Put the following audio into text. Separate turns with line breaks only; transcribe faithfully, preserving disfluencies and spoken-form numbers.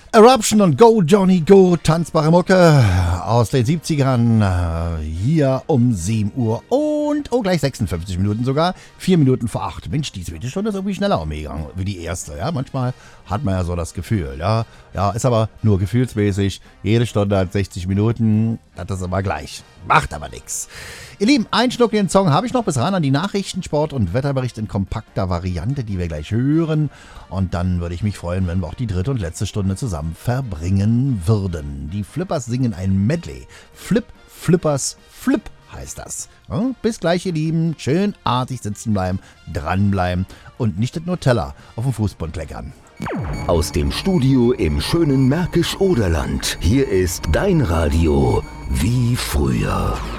Eruption und Go Johnny Go, tanzbare Mucke aus den siebzigern, äh, hier um sieben Uhr und, oh, gleich sechsundfünfzig Minuten sogar, vier Minuten vor acht. Mensch, die zweite Stunde ist irgendwie schneller umgegangen wie die erste, ja, manchmal hat man ja so das Gefühl, ja, ja, ist aber nur gefühlsmäßig, jede Stunde hat sechzig Minuten, das ist immer gleich, macht aber nix. Ihr Lieben, einen Schnuck den Song habe ich noch bis ran an die Nachrichten, Sport und Wetterbericht in kompakter Variante, die wir gleich hören. Und dann würde ich mich freuen, wenn wir auch die dritte und letzte Stunde zusammen verbringen würden. Die Flippers singen ein Medley. Flip, Flippers, Flip heißt das. Ja, bis gleich, ihr Lieben. Schön artig sitzen bleiben, dranbleiben und nicht das Nutella auf dem Fußboden kleckern.
Aus dem Studio im schönen Märkisch-Oderland. Hier ist dein Radio wie früher.